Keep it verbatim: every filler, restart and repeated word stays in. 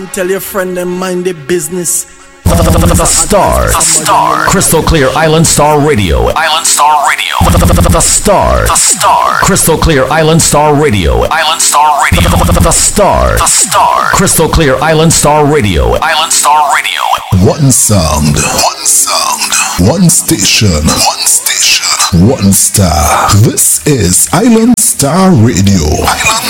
Tell your friend and mind their business. The, the, the, the Star. The Star. Crystal Clear Island Star Radio. Island Star Radio. The, the, the, the Star. The Star. Crystal Clear Island Star Radio. Island Star Radio. The, the, the, the Star. The Star. Crystal Clear Island Star Radio. Island Star Radio. One sound. One sound. One station. One station. One star. This is Island Star Radio. Island